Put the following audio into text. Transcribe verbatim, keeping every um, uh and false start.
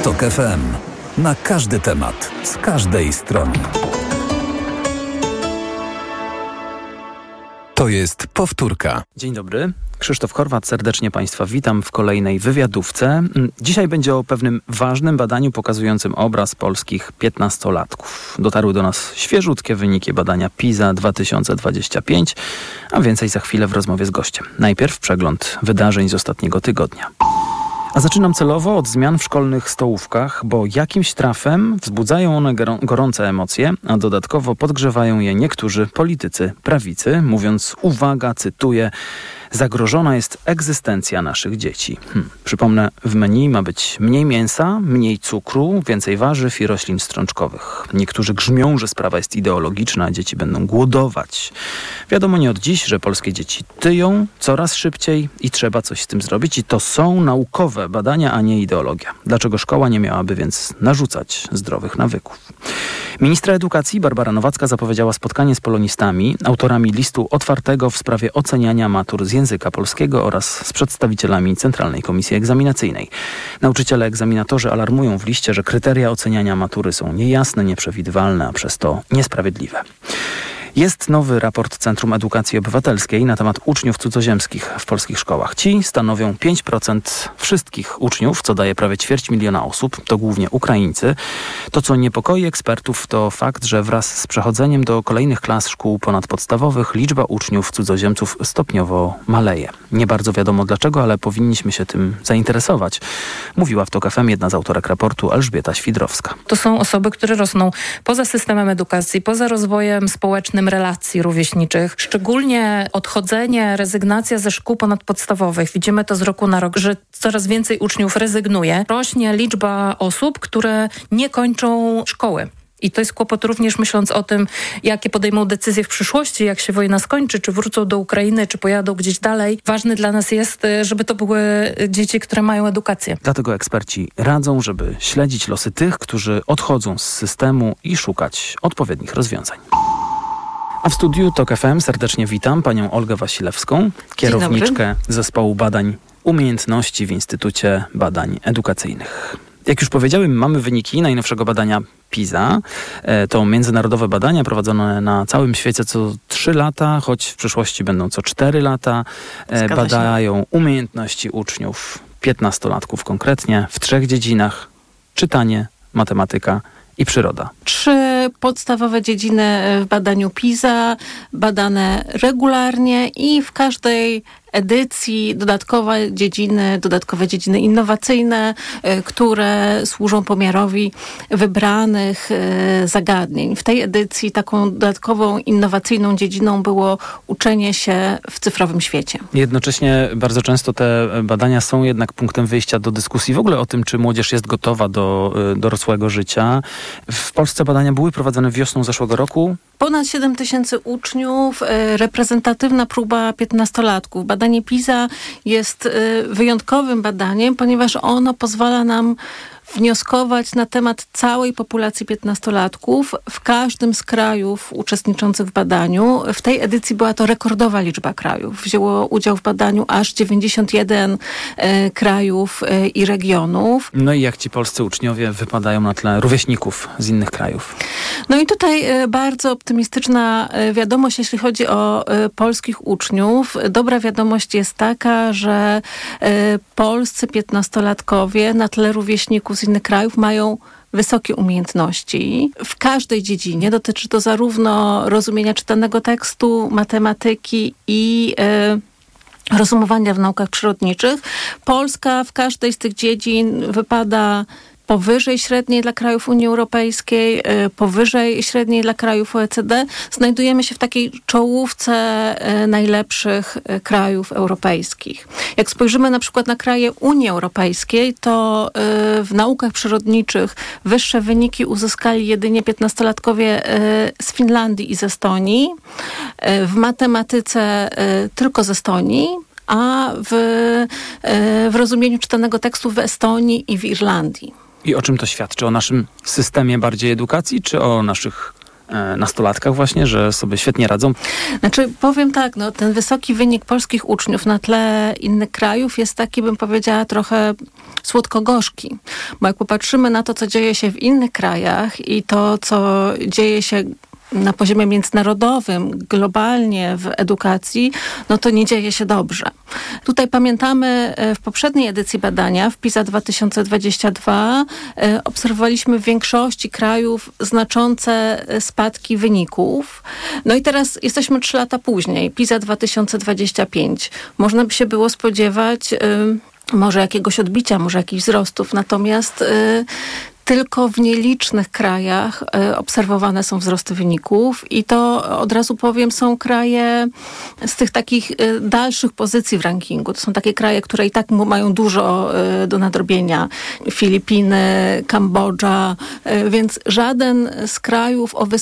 TOK F M. Na każdy temat, z każdej strony. To jest powtórka. Dzień dobry. Krzysztof Horwat, serdecznie Państwa witam w kolejnej wywiadówce. Dzisiaj będzie o pewnym ważnym badaniu pokazującym obraz polskich piętnastolatków. Dotarły do nas świeżutkie wyniki badania PISA dwa tysiące dwadzieścia pięć, a więcej za chwilę w rozmowie z gościem. Najpierw przegląd wydarzeń z ostatniego tygodnia. A zaczynam celowo od zmian w szkolnych stołówkach, bo jakimś trafem wzbudzają one gorące emocje, a dodatkowo podgrzewają je niektórzy politycy prawicy, mówiąc, uwaga, cytuję, zagrożona jest egzystencja naszych dzieci. Hm. Przypomnę, w menu ma być mniej mięsa, mniej cukru, więcej warzyw i roślin strączkowych. Niektórzy grzmią, że sprawa jest ideologiczna, a dzieci będą głodować. Wiadomo nie od dziś, że polskie dzieci tyją coraz szybciej i trzeba coś z tym zrobić. I to są naukowe badania, a nie ideologia. Dlaczego szkoła nie miałaby więc narzucać zdrowych nawyków? Ministra edukacji Barbara Nowacka zapowiedziała spotkanie z polonistami, autorami listu otwartego w sprawie oceniania matur z języka polskiego oraz z przedstawicielami Centralnej Komisji Egzaminacyjnej. Nauczyciele egzaminatorzy alarmują w liście, że kryteria oceniania matury są niejasne, nieprzewidywalne, a przez to niesprawiedliwe. Jest nowy raport Centrum Edukacji Obywatelskiej na temat uczniów cudzoziemskich w polskich szkołach. Ci stanowią pięć procent wszystkich uczniów, co daje prawie ćwierć miliona osób. To głównie Ukraińcy. To, co niepokoi ekspertów, to fakt, że wraz z przechodzeniem do kolejnych klas szkół ponadpodstawowych liczba uczniów cudzoziemców stopniowo maleje. Nie bardzo wiadomo dlaczego, ale powinniśmy się tym zainteresować. Mówiła w TOK F M jedna z autorek raportu, Elżbieta Świdrowska. To są osoby, które rosną poza systemem edukacji, poza rozwojem społecznym relacji rówieśniczych. Szczególnie odchodzenie, rezygnacja ze szkół ponadpodstawowych. Widzimy to z roku na rok, że coraz więcej uczniów rezygnuje. Rośnie liczba osób, które nie kończą szkoły. I to jest kłopot również myśląc o tym, jakie podejmą decyzje w przyszłości, jak się wojna skończy, czy wrócą do Ukrainy, czy pojadą gdzieś dalej. Ważne dla nas jest, żeby to były dzieci, które mają edukację. Dlatego eksperci radzą, żeby śledzić losy tych, którzy odchodzą z systemu i szukać odpowiednich rozwiązań. A w studiu TOK F M serdecznie witam panią Olgę Wasilewską, kierowniczkę zespołu badań umiejętności w Instytucie Badań Edukacyjnych. Jak już powiedziałem, mamy wyniki najnowszego badania PISA. To międzynarodowe badania prowadzone na całym świecie co trzy lata, choć w przyszłości będą co cztery lata. Zgadza Badają się. Umiejętności uczniów, piętnastolatków konkretnie, w trzech dziedzinach: czytanie, matematyka i przyroda. Trzy podstawowe dziedziny w badaniu PISA, badane regularnie i w każdej edycji dodatkowe dziedziny, dodatkowe dziedziny innowacyjne, y, które służą pomiarowi wybranych y, zagadnień. W tej edycji taką dodatkową innowacyjną dziedziną było uczenie się w cyfrowym świecie. Jednocześnie bardzo często te badania są jednak punktem wyjścia do dyskusji w ogóle o tym, czy młodzież jest gotowa do y, dorosłego życia. W Polsce badania były prowadzone wiosną zeszłego roku. Ponad siedem tysięcy uczniów, y, reprezentatywna próba piętnastolatków. Badanie PISA jest y, wyjątkowym badaniem, ponieważ ono pozwala nam wnioskować na temat całej populacji piętnastolatków w każdym z krajów uczestniczących w badaniu. W tej edycji była to rekordowa liczba krajów. Wzięło udział w badaniu aż dziewięćdziesiąt jeden e, krajów e, i regionów. No i jak ci polscy uczniowie wypadają na tle rówieśników z innych krajów? No i tutaj e, bardzo optymistyczna e, wiadomość, jeśli chodzi o e, polskich uczniów. Dobra wiadomość jest taka, że e, polscy piętnastolatkowie na tle rówieśników z innych krajów mają wysokie umiejętności w każdej dziedzinie. Dotyczy to zarówno rozumienia czytanego tekstu, matematyki i y, rozumowania w naukach przyrodniczych. Polska w każdej z tych dziedzin wypada powyżej średniej dla krajów Unii Europejskiej, powyżej średniej dla krajów O E C D. Znajdujemy się w takiej czołówce najlepszych krajów europejskich. Jak spojrzymy na przykład na kraje Unii Europejskiej, to w naukach przyrodniczych wyższe wyniki uzyskali jedynie piętnastolatkowie z Finlandii i z Estonii. W matematyce tylko z Estonii, a w, w rozumieniu czytanego tekstu w Estonii i w Irlandii. I o czym to świadczy? O naszym systemie bardziej edukacji, czy o naszych e, nastolatkach właśnie, że sobie świetnie radzą? Znaczy, powiem tak, no, ten wysoki wynik polskich uczniów na tle innych krajów jest taki, bym powiedziała, trochę słodko-gorzki. Bo jak popatrzymy na to, co dzieje się w innych krajach i to, co dzieje się na poziomie międzynarodowym, globalnie w edukacji, no to nie dzieje się dobrze. Tutaj pamiętamy w poprzedniej edycji badania, w PISA dwa tysiące dwadzieścia dwa, obserwowaliśmy w większości krajów znaczące spadki wyników. No i teraz jesteśmy trzy lata później, PISA dwa tysiące dwadzieścia pięć. Można by się było spodziewać y, może jakiegoś odbicia, może jakichś wzrostów, natomiast y, tylko w nielicznych krajach y, obserwowane są wzrosty wyników i to od razu powiem, są kraje z tych takich y, dalszych pozycji w rankingu. To są takie kraje, które i tak m- mają dużo y, do nadrobienia. Filipiny, Kambodża, y, więc żaden z krajów o